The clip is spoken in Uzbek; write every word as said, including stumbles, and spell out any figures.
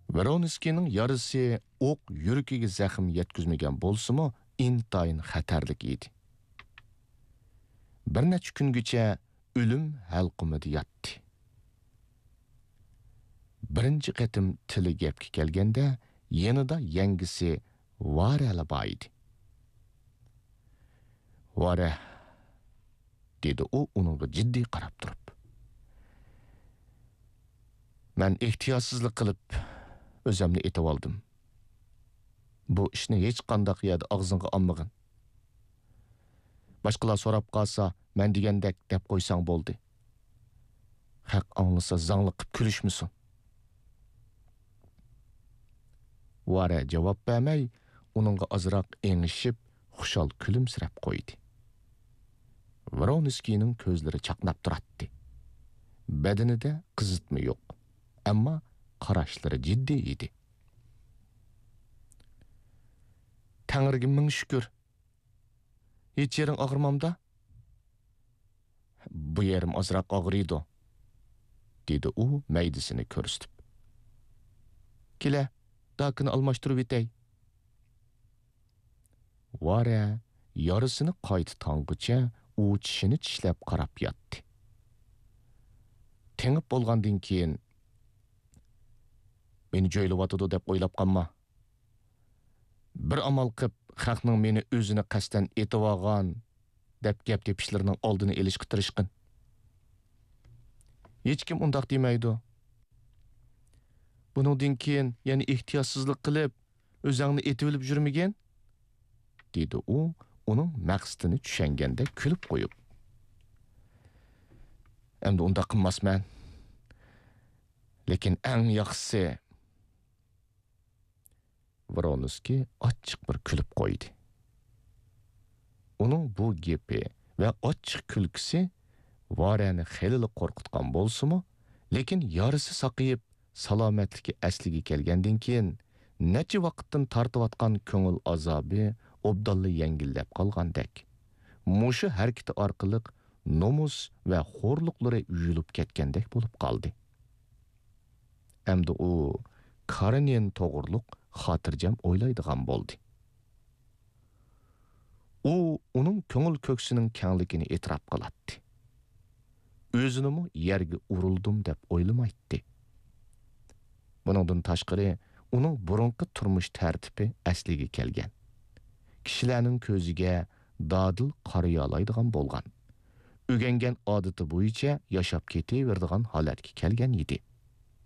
Voronskiyning yarisi o'q yuragiga zaxm yetkazmagan bo'lsa-mu, intayin xatarlik edi. Bir necha kungacha o'lim halqumida yotdi. Birinchi qatim tili gapga kelganda, yanida yangisi Varala bor edi. Vara, dedi u uningga jiddiy qarab turib. Men ehtiyotsizlik qilib o'zimni etib oldim. Bu ishni hech qanday yerda og'zingga olmag'in. Boshqalar so'rab qolsa, men degandek deb qo'ysang bo'ldi. Haq anglasa zangli qilib kulishmisin? Vara javob bermay, uningga azroq engishib, xushal kulimsirab qo'ydi. Voronskiyning ko'zlari chaqnab turadi. Badanida qizitma yo'q, ammo qarashlari jiddiy edi. Tangriga ming shukr. Hech yerim og'rimamda? Bu yerim ozroq og'riydi, dedi u maydisini ko'rsatib. Kela, dakini almashtirib etay. Vara yarısını qayta tangıcha u tishini tishlab qarab yotdi. Tengib bo'lgandan keyin meni joylayotdi deb o'ylab qolma. Bir amal qilib xalqning meni o'zini qasdan etib olgan deb gap tepishlarining oldini olishga tirishqin. Hech kim undaq demaydi. Buningdan keyin yana ehtiyotsizlik qilib o'zingni etib olib yurmagan, dedi u uning maqsadini tushunganda kulib qo'yib. Endi undaq qilmasman. Lekin eng yaxshisi, Voronskiy ochiq bir kulib qo'ydi. Uning bu gapi va ochiq kulkisi Varani xeyli qo'rqitgan bo'lsa-mu, lekin yarisi saqiyib salomatligi asliga kelgandan keyin necha vaqtdan tortayotgan ko'ngil azobi obdalla yengillab qolgandek. Mushu harakati orqali nomus va xo'rliqlari uyilib ketgandek bo'lib qoldi. Endi u Karenin to'g'riliq xotirjam o'ylaydigan bo'ldi. U uning ko'ngil ko'ksining kengligini e'tirof qiladi. O'zini mu yerga urildim deb o'ylamaydi. Buningdan tashqari uning burunqi turmush tartibi asliga kelgan. Kishilarning ko'ziga dadil qariya oladigan bo'lgan. O'rgangan odati bo'yicha yashab ketaveradigan holatga kelgan edi.